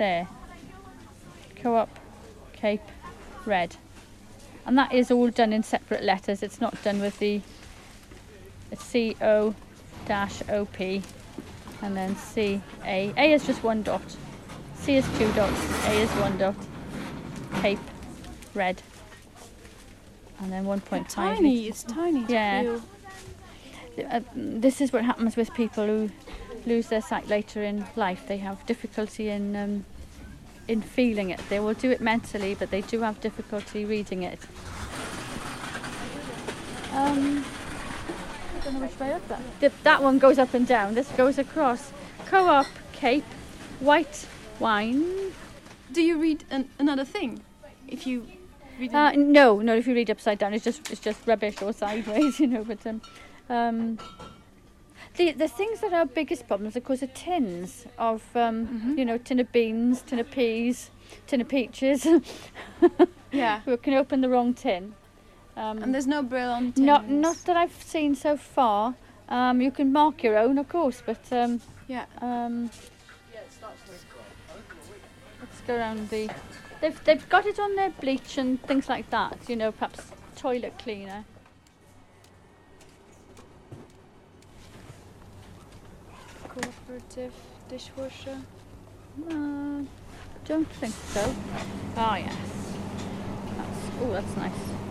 there. Co-op, Cape, Red. And that is all done in separate letters. It's not done with the CO-OP and then CA. A is just one dot. C is two dots. A is one dot. Cape, Red. And then 1.5. Tiny, it's tiny. Yeah. This is what happens with people who lose their sight later in life. They have difficulty in feeling it. They will do it mentally, but they do have difficulty reading it. I don't know which way up that. That one goes up and down. This goes across. Co-op, Cape, white wine. Do you read another thing? If you read no, if you read upside down, it's just rubbish or sideways, you know. But the things that are biggest problems, of course, are tins of you know, tin of beans, tin of peas, tin of peaches. Yeah. We can open the wrong tin. And there's no braille on tins. Not that I've seen so far. You can mark your own, of course, but yeah. Let's go around the. They've got it on their bleach and things like that. You know, perhaps toilet cleaner. Cooperative dishwasher. Don't think so. Oh yes. That's nice.